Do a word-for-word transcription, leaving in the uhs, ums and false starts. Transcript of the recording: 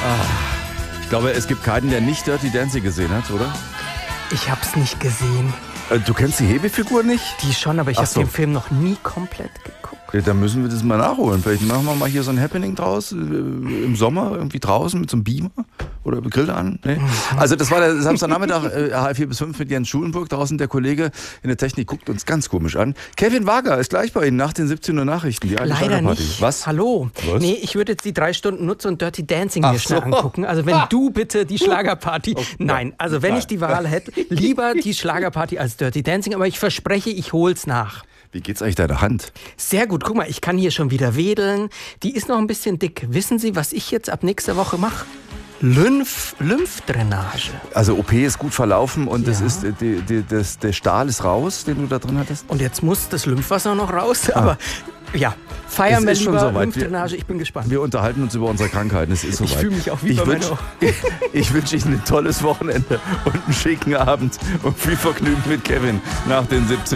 Ich glaube, es gibt keinen, der nicht Dirty Dancing gesehen hat, oder? Ich hab's nicht gesehen. Äh, Du kennst die Hebefigur nicht? Die schon, aber ich Ach habe so. den Film noch nie komplett geguckt. Ja, dann müssen wir das mal nachholen. Vielleicht machen wir mal hier so ein Happening draus, äh, im Sommer irgendwie draußen mit so einem Beamer oder Grill an. Nee. Also das war der Samstagnachmittag, äh, halb vier bis fünf mit Jens Schulenburg. Draußen der Kollege in der Technik guckt uns ganz komisch an. Kevin Wager ist gleich bei Ihnen nach den siebzehn Uhr Nachrichten. Die alte Leider Schlagerparty. nicht. Was? Hallo. Was? Nee, ich würde jetzt die drei Stunden nutzen und Dirty Dancing Ach mir schnell so. angucken. Also wenn Ah. du bitte die Schlagerparty... Nein, also wenn Nein. ich die Wahl hätte, lieber die Schlagerparty als Dirty Dancing. Aber ich verspreche, ich hol's nach. Wie geht's eigentlich deiner Hand? Sehr gut, guck mal, ich kann hier schon wieder wedeln. Die ist noch ein bisschen dick. Wissen Sie, was ich jetzt ab nächster Woche mache? Lymph, Lymphdrainage. Also O P ist gut verlaufen und das Ja. ist, äh, die, die, das, der Stahl ist raus, den du da drin hattest? Und jetzt muss das Lymphwasser noch raus. Aber ja, feiern Es wir ist schon lieber soweit. Lymphdrainage. Ich bin gespannt. Wir unterhalten uns über unsere Krankheiten, es ist soweit. Ich fühle mich auch wie ich bei wünsch, meiner- ich, ich wünsche Ihnen ein tolles Wochenende und einen schicken Abend und viel Vergnügen mit Kevin nach den siebzehn